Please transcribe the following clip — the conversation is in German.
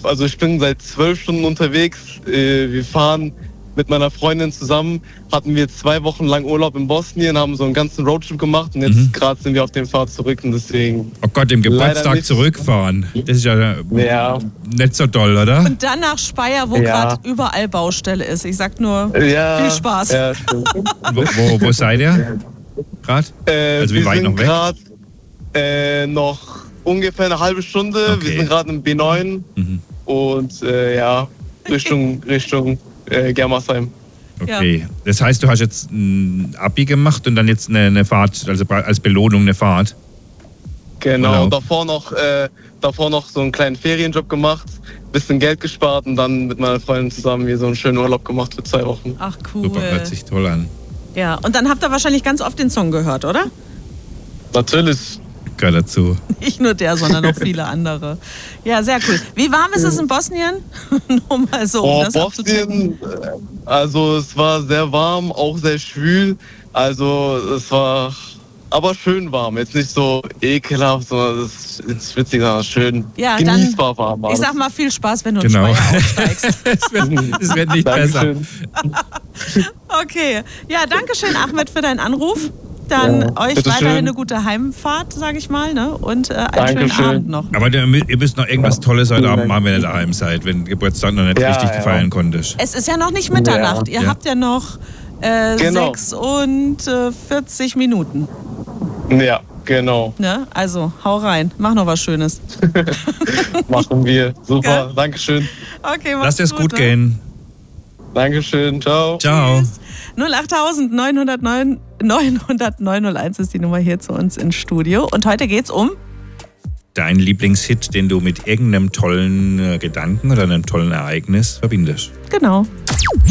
Also ich bin seit 12 Stunden unterwegs. Wir fahren mit meiner Freundin zusammen. Hatten wir 2 Wochen lang Urlaub in Bosnien, haben so einen ganzen Roadtrip gemacht und jetzt gerade sind wir auf dem Fahrt zurück und deswegen... Oh Gott, im Geburtstag zurückfahren. Das ist ja nicht so toll, oder? Und dann nach Speyer, wo gerade überall Baustelle ist. Ich sag nur, viel Spaß. Ja, stimmt. Wo seid ihr gerade? Also wie weit noch weg? Gerade noch ungefähr eine halbe Stunde. Okay. Wir sind gerade im B9 und Richtung Germersheim. Okay, das heißt, du hast jetzt ein Abi gemacht und dann jetzt eine Fahrt, also als Belohnung eine Fahrt? Genau, und davor noch so einen kleinen Ferienjob gemacht, bisschen Geld gespart und dann mit meiner Freundin zusammen hier so einen schönen Urlaub gemacht für 2 Wochen. Ach cool. Super, hört sich toll an. Ja, und dann habt ihr wahrscheinlich ganz oft den Song gehört, oder? Natürlich. Gehört dazu. Nicht nur der, sondern auch viele andere. Ja, sehr cool. Wie warm ist es in Bosnien? Nur mal so, um das Bosnien, also es war sehr warm, auch sehr schwül. Also es war aber schön warm. Jetzt nicht so ekelhaft, sondern es ist witzig, sondern schön genießbar warm. Ich sag mal, viel Spaß, wenn du in Speyer aufsteigst. Es wird nicht besser. Okay. Ja, danke schön, Ahmed, für deinen Anruf. Dann euch weiterhin eine gute Heimfahrt, sage ich mal, ne? Und einen schönen Abend noch. Aber ihr müsst noch irgendwas Tolles heute Abend machen, wenn ihr daheim seid, wenn Geburtstag noch nicht richtig feiern konntest. Es ist ja noch nicht Mitternacht. Ihr habt ja noch 46 Minuten. Ja, genau. Ne? Also, hau rein. Mach noch was Schönes. Machen wir. Super, Dankeschön. Okay, mach's Lasst es gut gehen. Dankeschön, ciao. Ciao. 08000 909 901 ist die Nummer hier zu uns ins Studio. Und heute geht's um dein Lieblingshit, den du mit irgendeinem tollen Gedanken oder einem tollen Ereignis verbindest. Genau.